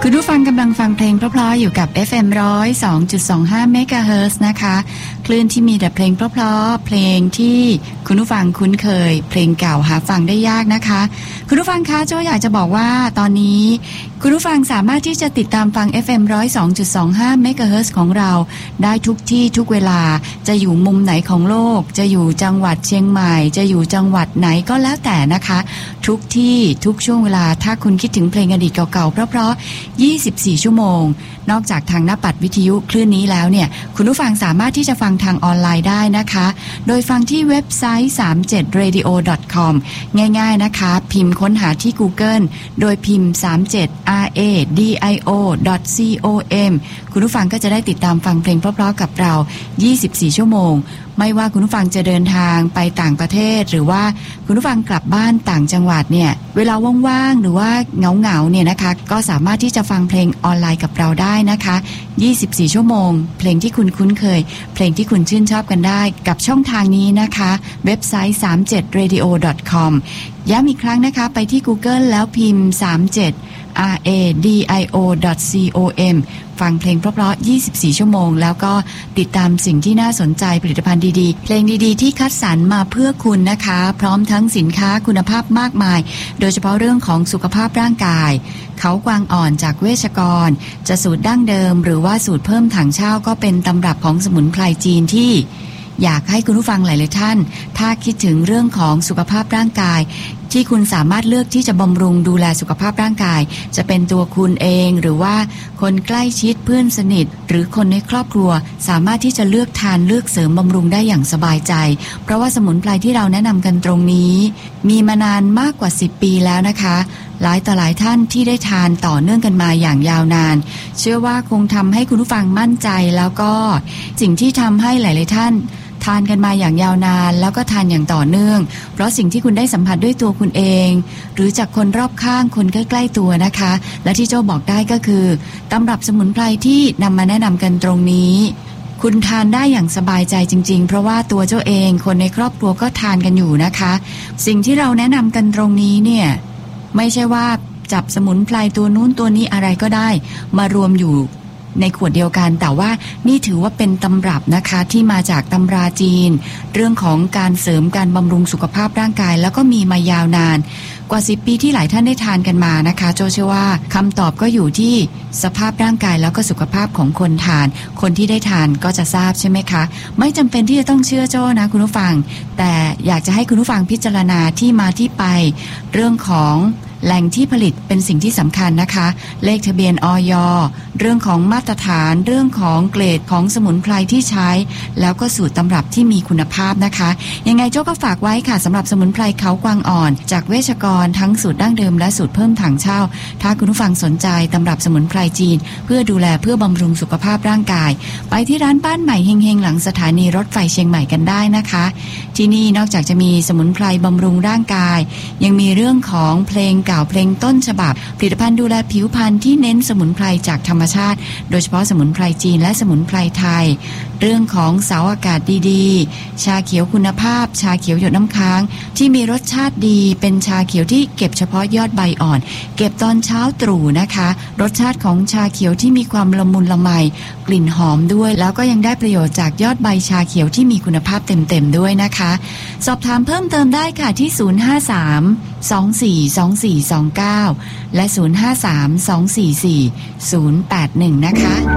คุณผู้ฟังกำลังฟังเพลงเพราะๆอยู่กับ FM 102.25 MHz นะคะคลื่นที่มีแต่เพลงเพราะๆเพลงที่คุณผู้ฟังคุ้นเคยเพลงเก่าหาฟังได้ยากนะคะคุณผู้ฟังคะโจ้อยากจะบอกว่าตอนนี้คุณผู้ฟังสามารถที่จะติดตามฟัง FM 102.25 MHz ของเราได้ทุกที่ทุกเวลาจะอยู่มุมไหนของโลกจะอยู่จังหวัดเชียงใหม่จะอยู่จังหวัดไหนก็แล้วแต่นะคะทุกที่ทุกช่วงเวลาถ้าคุณคิดถึงเพลงอดีตเก่าๆเพราะ24 ชั่วโมงนอกจากทางหน้าปัดวิทยุคลื่นนี้แล้วเนี่ยคุณผู้ฟังสามารถที่จะฟังทางออนไลน์ได้นะคะโดยฟังที่เว็บไซต์ 37radio.com ง่ายๆนะคะพิมพ์ค้นหาที่ Google โดยพิมพ์ 37radio.com คุณผู้ฟังก็จะได้ติดตามฟังเพลงเพราะๆกับเรา24 ชั่วโมงไม่ว่าคุณผู้ฟังจะเดินทางไปต่างประเทศหรือว่าคุณผู้ฟังกลับบ้านต่างจังหวัดเนี่ยเวลาว่างๆหรือว่าเหงาๆเนี่ยนะคะก็สามารถที่จะฟังเพลงออนไลน์กับเราได้นะคะ24 ชั่วโมงเพลงที่คุณคุ้นเคยเพลงที่คุณชื่นชอบกันได้กับช่องทางนี้นะคะเว็บไซต์ 37radio.com ย้ำอีกครั้งนะคะไปที่ Google แล้วพิมพ์ 37radio.com ฟังเพลงเพราะๆ24 ชั่วโมงแล้วก็ติดตามสิ่งที่น่าสนใจผลิตภัณฑ์ดีๆเพลงดีๆที่คัดสรรมาเพื่อคุณนะคะพร้อมทั้งสินค้าคุณภาพมากมายโดยเฉพาะเรื่องของสุขภาพร่างกายเขากวางอ่อนจากเวชกรจะสูตรดั้งเดิมหรือว่าสูตรเพิ่มถังเช่าก็เป็นตำรับของสมุนไพรจีนที่อยากให้คุณผู้ฟังหลายๆท่านถ้าคิดถึงเรื่องของสุขภาพร่างกายที่คุณสามารถเลือกที่จะบำรุงดูแลสุขภาพร่างกายจะเป็นตัวคุณเองหรือว่าคนใกล้ชิดเพื่อนสนิทหรือคนในครอบครัวสามารถที่จะเลือกทานเลือกเสริมบำรุงได้อย่างสบายใจเพราะว่าสมุนไพรที่เราแนะนำกันตรงนี้มีมานานมากกว่า10 ปีแล้วนะคะหลายต่อหลายท่านที่ได้ทานต่อเนื่องกันมาอย่างยาวนานเชื่อว่าคงทำให้คุณผู้ฟังมั่นใจแล้วก็สิ่งที่ทำให้หลายๆท่านทานกันมาอย่างยาวนานแล้วก็ทานอย่างต่อเนื่องเพราะสิ่งที่คุณได้สัมผัสด้วยตัวคุณเองหรือจากคนรอบข้างคนใกล้ๆตัวนะคะและที่โจ้บอกได้ก็คือตำรับสมุนไพรที่นำมาแนะนำกันตรงนี้คุณทานได้อย่างสบายใจจริงๆเพราะว่าตัวเจ้าเองคนในครอบครัวก็ทานกันอยู่นะคะสิ่งที่เราแนะนำกันตรงนี้เนี่ยไม่ใช่ว่าจับสมุนไพรตัวนู้นตัวนี้อะไรก็ได้มารวมอยู่ในขวดเดียวกันแต่ว่านี่ถือว่าเป็นตำรับนะคะที่มาจากตำราจีนเรื่องของการเสริมการบำรุงสุขภาพร่างกายแล้วก็มีมายาวนานกว่า10 ปีที่หลายท่านได้ทานกันมานะคะโจเชื่อว่าคำตอบก็อยู่ที่สภาพร่างกายแล้วก็สุขภาพของคนทานคนที่ได้ทานก็จะทราบใช่ไหมคะไม่จำเป็นที่จะต้องเชื่อโจ้นะคุณผู้ฟังแต่อยากจะให้คุณผู้ฟังพิจารณาที่มาที่ไปเรื่องของแหล่งที่ผลิตเป็นสิ่งที่สำคัญนะคะเลขทะเบียนอย.เรื่องของมาตรฐานเรื่องของเกรดของสมุนไพรที่ใช้แล้วก็สูตรตำรับที่มีคุณภาพนะคะยังไงโจ้ก็ฝากไว้ค่ะสำหรับสมุนไพรเขากวางอ่อนจากเวชกรทั้งสูตรดั้งเดิมและสูตรเพิ่มถังเช่าถ้าคุณผู้ฟังสนใจตำรับสมุนไพรจีนเพื่อดูแลเพื่อบำรุงสุขภาพร่างกายไปที่ร้านบ้านใหม่เฮงๆหลังสถานีรถไฟเชียงใหม่กันได้นะคะที่นี่นอกจากจะมีสมุนไพรบำรุงร่างกายยังมีเรื่องของเพลงเก่าเพลงต้นฉบับผลิตภัณฑ์ดูแลผิวพรรณที่เน้นสมุนไพรจากธรรมชาติโดยเฉพาะสมุนไพรจีนและสมุนไพรไทยเรื่องของเสาอากาศดีๆชาเขียวคุณภาพชาเขียวหยดน้ำค้างที่มีรสชาติดีเป็นชาเขียวที่เก็บเฉพาะยอดใบอ่อนเก็บตอนเช้าตรู่นะคะรสชาติของชาเขียวที่มีความละมุนละไมกลิ่นหอมด้วยแล้วก็ยังได้ประโยชน์จากยอดใบชาเขียวที่มีคุณภาพเต็มๆด้วยนะคะสอบถามเพิ่มเติมได้ค่ะที่053 242429และ053 244 081นะคะ